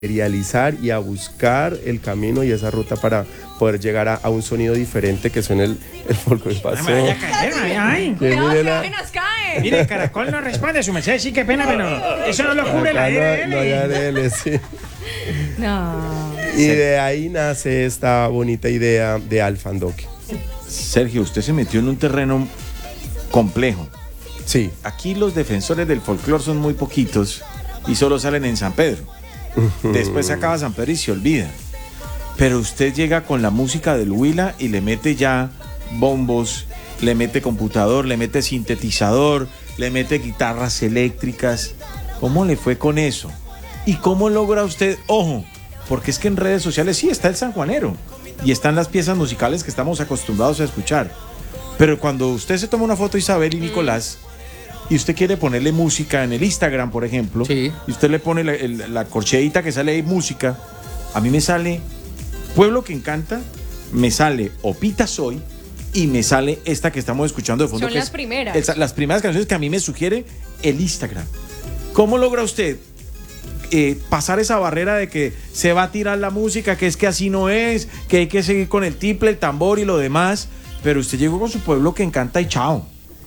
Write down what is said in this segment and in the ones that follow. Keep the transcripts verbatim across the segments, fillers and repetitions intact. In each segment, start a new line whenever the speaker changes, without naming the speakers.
materializar y a buscar el camino y esa ruta para poder llegar a, a un sonido diferente que suene el, el folclore.
Pasó. No me vaya a caer, no vaya, ay.
Cuidado,
mire
que
la...
apenas cae.
Mire, Caracol no responde, su merced, sí, qué pena, pero eso no lo cubre la
Acá
R L.
no, no hay R L, sí.
No.
Y de ahí nace esta bonita idea de Alfandoque.
Sergio, usted se metió en un terreno complejo.
Sí.
Aquí los defensores del folclore son muy poquitos y solo salen en San Pedro. Después se acaba San Pedro y se olvida. Pero usted llega con la música del Huila y le mete ya bombos, le mete computador, le mete sintetizador, le mete guitarras eléctricas. ¿Cómo le fue con eso? ¿Y cómo logra usted? Ojo, porque es que en redes sociales sí está el sanjuanero y están las piezas musicales que estamos acostumbrados a escuchar. Pero cuando usted se toma una foto, Isabel y Nicolás, y usted quiere ponerle música en el Instagram, por ejemplo, sí, y usted le pone la, el, la corcheadita que sale ahí, música, a mí me sale Pueblo que Encanta, me sale Opita Soy y me sale esta que estamos escuchando de fondo.
Son
que
las
es,
primeras.
Es, las primeras canciones que a mí me sugiere el Instagram. ¿Cómo logra usted eh, pasar esa barrera de que se va a tirar la música, que es que así no es, que hay que seguir con el tiple, el tambor y lo demás, pero usted llegó con su Pueblo que Encanta y chao?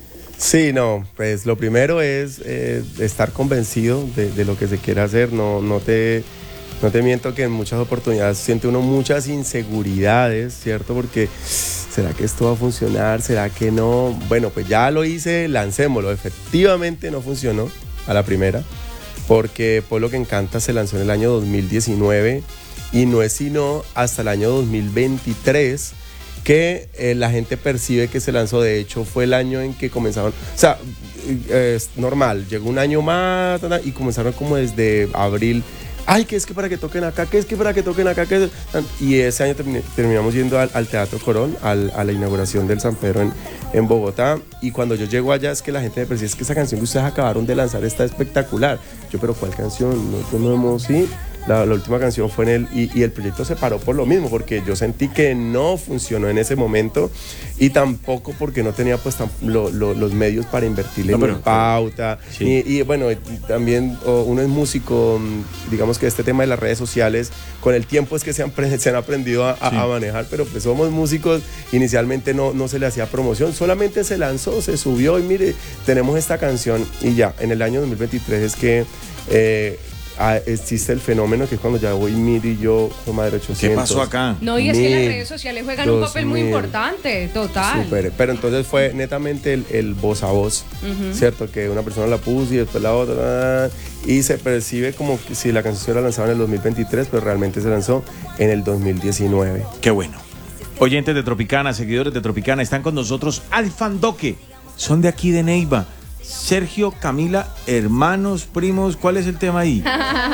Sí, no, pues lo primero es eh, estar convencido de, de lo que se quiere hacer. No, no, te, no te miento que en muchas oportunidades siente uno muchas inseguridades, ¿cierto? Porque ¿será que esto va a funcionar? ¿Será que no? Bueno, pues ya lo hice, lancémoslo. Efectivamente no funcionó a la primera, porque Pueblo que Encanta se lanzó en el año dos mil diecinueve y no es sino hasta el año dos mil veintitrés que eh, la gente percibe que se lanzó. De hecho, fue el año en que comenzaron, o sea, eh, es normal, llegó un año más y comenzaron como desde abril. Ay, que es que para que toquen acá, que es que para que toquen acá, que... y ese año termin terminamos yendo al, al Teatro Corón, al, a la inauguración del San Pedro en, en Bogotá, y cuando yo llego allá es que la gente me percibe, es que esa canción que ustedes acabaron de lanzar está espectacular. Yo, pero ¿cuál canción? Nosotros no hemos, sí, la, la última canción fue en el, y, y el proyecto se paró por lo mismo, porque yo sentí que no funcionó en ese momento, y tampoco porque no tenía pues tan, lo, lo, los medios para invertirle no, pero, en pauta, pero, sí. y, y bueno, y también oh, uno es músico, digamos que este tema de las redes sociales, con el tiempo es que se han, se han aprendido a, a, sí. a manejar, pero pues somos músicos, inicialmente no, no se le hacía promoción, solamente se lanzó, se subió y mire, tenemos esta canción y ya, en el año dos mil veintitrés es que eh, Ah, existe el fenómeno que es cuando ya voy Mir y yo con Madre ochocientos.
¿Qué pasó acá?
No, y es que las redes sociales juegan un papel muy importante, total.
Super, pero entonces fue netamente el, el voz a voz, uh-huh. ¿cierto? Que una persona la puso y después la otra, y se percibe como que si la canción era lanzada en el dos mil veintitrés, pero realmente se lanzó en el dos mil diecinueve.
Qué bueno. Oyentes de Tropicana, seguidores de Tropicana, están con nosotros Alfandoque, son de aquí de Neiva. Sergio, Camila, hermanos, primos, ¿cuál es el tema ahí?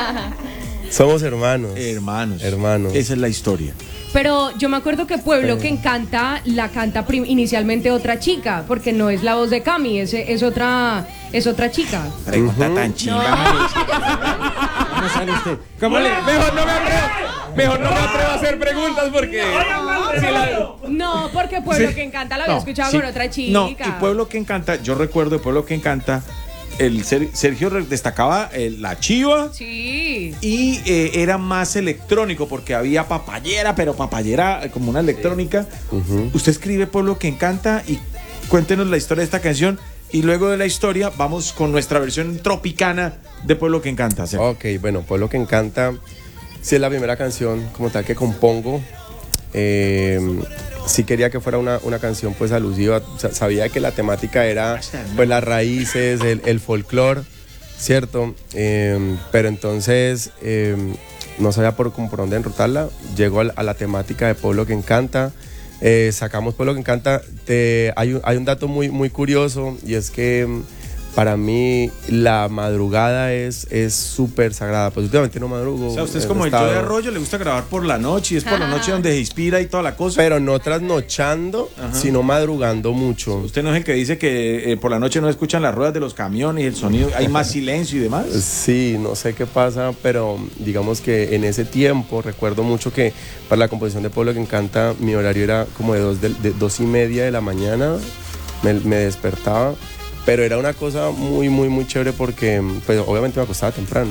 Somos hermanos.
Hermanos.
Hermanos.
Esa es la historia.
Pero yo me acuerdo que Pueblo que Encanta la canta inicialmente otra chica, porque no es la voz de Cami, es, es otra es otra chica.
Pregunta uh-huh. tan chimba.
¿Cómo sale usted? ¿Cómo le? Mejor no me atrevo. Mejor no me atrevo a hacer preguntas porque...
Si la... No, porque Pueblo sí. que Encanta la había no, escuchado sí. con otra chica.
No, y Pueblo que Encanta, yo recuerdo de Pueblo que Encanta, el Sergio destacaba el, la chiva.
Sí.
Y eh, era más electrónico porque había papayera, pero papayera como una electrónica. Sí. Uh-huh. Usted escribe Pueblo que Encanta y cuéntenos la historia de esta canción. Y luego de la historia vamos con nuestra versión tropicana de Pueblo que Encanta. ¿Sí?
Ok, bueno, Pueblo que Encanta, sí es la primera canción como tal que compongo. Eh, sí quería que fuera una, una canción pues alusiva, sabía que la temática era pues las raíces, el, el folclore, ¿cierto? Eh, pero entonces eh, no sabía por, por dónde enrutarla, llego a, a la temática de Pueblo que Encanta. Eh, sacamos Pueblo que Encanta. Te, hay, un, hay un dato muy, muy curioso y es que para mí la madrugada es súper sagrada. Pues últimamente no madrugo.
O sea, usted es como el Joe de Arroyo, le gusta grabar por la noche y es por la noche donde se inspira y toda la cosa.
Pero no trasnochando, ajá, sino madrugando mucho.
¿Usted no es el que dice que eh, por la noche no escuchan las ruedas de los camiones y el sonido, hay más silencio y demás?
Sí, no sé qué pasa, pero digamos que en ese tiempo recuerdo mucho que para la composición de Pueblo que Encanta mi horario era como de dos, de, de dos y media de la mañana, me, me despertaba. Pero era una cosa muy, muy, muy chévere porque, pues, obviamente me acostaba temprano, ¿no?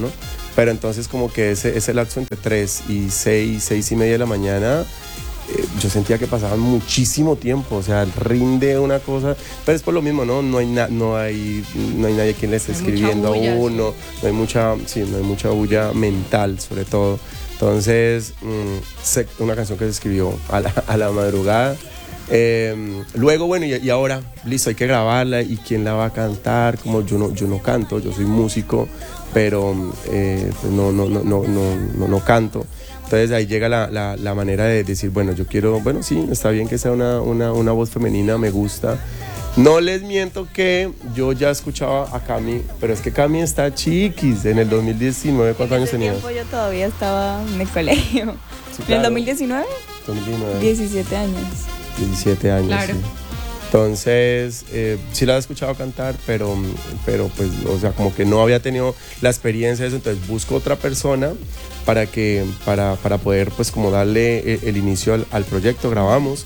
pero entonces como que ese, ese lapso entre tres y seis, seis y media de la mañana, eh, yo sentía que pasaba muchísimo tiempo, o sea, rinde una cosa, pero es por lo mismo, ¿no? No hay, na, no hay, no hay nadie quien le esté escribiendo a uno, no hay mucha, sí, no hay mucha bulla mental sobre todo. Entonces, mmm, una canción que se escribió a la, a la madrugada. Eh, luego, bueno, y, y ahora, listo, hay que grabarla, y quién la va a cantar. Como yo no, yo no canto, yo soy músico, pero eh, pues no, no, no, no, no, no, no canto. Entonces ahí llega la, la, la manera de decir, bueno, yo quiero, bueno, sí, está bien que sea una, una, una voz femenina, me gusta. No les miento que yo ya escuchaba a Cami, pero es que Cami está chiquis. En el dos mil diecinueve, ¿cuántos años tenías?
En ese tiempo yo todavía estaba en el colegio.
Sí,
¿En el dos mil diecinueve?
dos mil diecinueve.
diecisiete años.
diecisiete años,
Claro.
sí. Entonces, eh, sí la he escuchado cantar, pero, pero pues, o sea, como que no había tenido la experiencia de eso, entonces busco otra persona para que, para, para poder, pues, como darle el, el inicio al, al proyecto. Grabamos.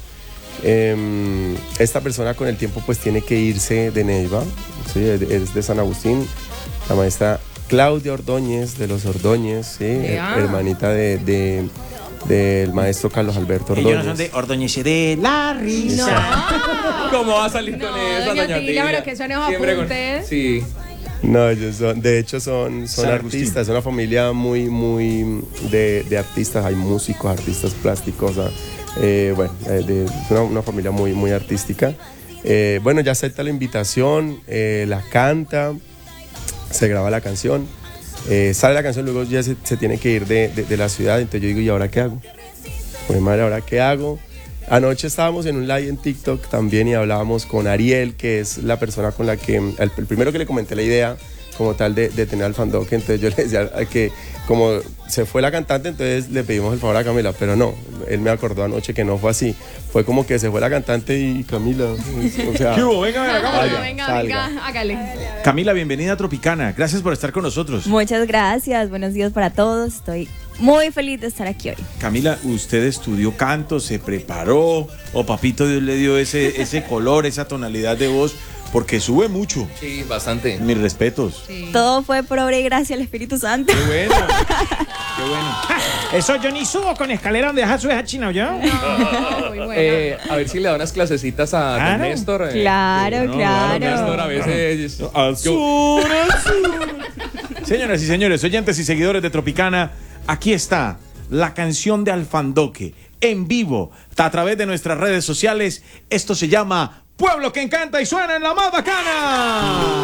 Eh, esta persona con el tiempo, pues, tiene que irse de Neiva, ¿sí? Es de San Agustín, la maestra Claudia Ordóñez, de los Ordóñez, ¿sí?
Yeah.
Hermanita de... de del maestro Carlos Alberto Ordóñez.
Ellos no son de Ordóñez de la risa.
No.
¿Cómo va a salir
No,
con eso,
doña
doña
Tila,
Tila?
pero que son esos
Siempre con-
apuntes.
Sí.
No, ellos son, de hecho son, son
San Agustín.
artistas, es una familia muy, muy de, de artistas, hay músicos, artistas plásticos, ah, eh, bueno, eh, de, es una, una familia muy, muy artística. Eh, bueno, ya acepta la invitación, eh, la canta, se graba la canción, eh, sale la canción, luego ya se, se tiene que ir de, de, de la ciudad, entonces yo digo, ¿y ahora qué hago? Pues madre, ¿ahora qué hago? Anoche estábamos en un live en TikTok también y hablábamos con Ariel, que es la persona con la que, el, el primero que le comenté la idea como tal de, de tener al Fandoque. Entonces yo le decía que como se fue la cantante, entonces le pedimos el favor a Camila, pero no, él me acordó anoche que no fue así, fue como que se fue la cantante y Camila, o sea,
¿Qué hubo? Venga, venga,
Ah,
cámara.
venga, venga,
salga.
venga, hágale.
Camila, bienvenida a Tropicana. Gracias por estar con nosotros.
Muchas gracias, buenos días para todos. Estoy muy feliz de estar aquí hoy.
Camila, ¿usted estudió canto, se preparó o papito Dios le dio ese, ese color, esa tonalidad de voz? Porque sube mucho.
Sí, bastante.
Mis respetos.
Sí.
Todo fue por obra y gracia del Espíritu Santo.
Qué bueno. Qué bueno.
Eso yo ni subo con escalera donde deja su deja china, ¿yo?
No, muy buena.
Eh, a ver si le da unas clasecitas a
Claro.
don Néstor. eh.
Claro,
No,
claro.
don Néstor a veces...
Al sur, al sur. Señoras y señores, oyentes y seguidores de Tropicana, aquí está la canción de Alfandoque en vivo a través de nuestras redes sociales. Esto se llama Pueblo que encanta y suena en la más bacana.